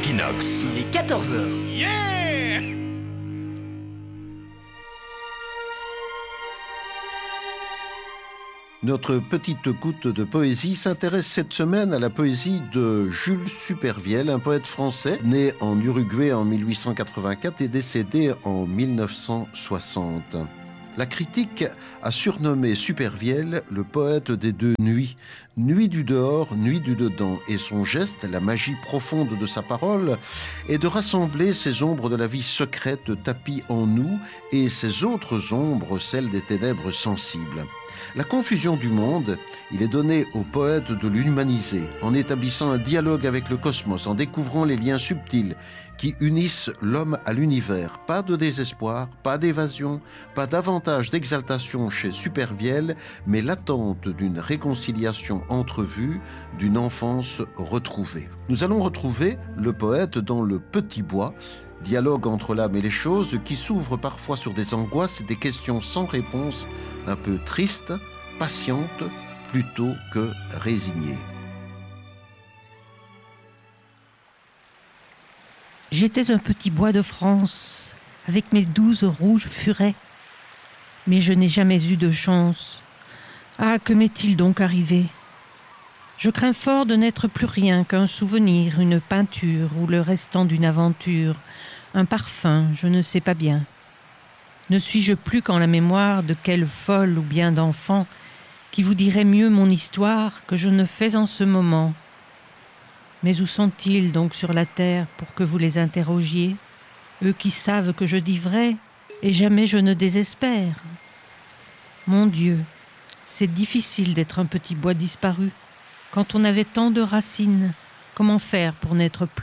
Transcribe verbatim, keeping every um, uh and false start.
Equinox. Il est quatorze heures. Yeah! Notre petite goutte de poésie s'intéresse cette semaine à la poésie de Jules Supervielle, un poète français né en Uruguay en mille huit cent quatre-vingt-quatre et décédé en mille neuf cent soixante. La critique a surnommé Supervielle le poète des deux nuits, nuit du dehors, nuit du dedans, et son geste, la magie profonde de sa parole, est de rassembler ces ombres de la vie secrète tapies en nous et ces autres ombres, celles des ténèbres sensibles. La confusion du monde, il est donné au poète de l'humaniser, en établissant un dialogue avec le cosmos, en découvrant les liens subtils qui unissent l'homme à l'univers. Pas de désespoir, pas d'évasion, pas davantage d'exaltation chez Supervielle, mais l'attente d'une réconciliation entrevue, d'une enfance retrouvée. Nous allons retrouver le poète dans Le Petit Bois, dialogue entre l'âme et les choses qui s'ouvre parfois sur des angoisses et des questions sans réponse, un peu tristes, patientes, plutôt que résignées. J'étais un petit bois de France, avec mes douze rouges furets. Mais je n'ai jamais eu de chance. Ah, que m'est-il donc arrivé ? Je crains fort de n'être plus rien qu'un souvenir, une peinture ou le restant d'une aventure, un parfum, je ne sais pas bien. Ne suis-je plus qu'en la mémoire de quelle folle ou bien d'enfant qui vous dirait mieux mon histoire que je ne fais en ce moment ? Mais où sont-ils donc sur la terre pour que vous les interrogiez, eux qui savent que je dis vrai et jamais je ne désespère ? Mon Dieu, c'est difficile d'être un petit bois disparu. Quand on avait tant de racines, comment faire pour n'être plus ?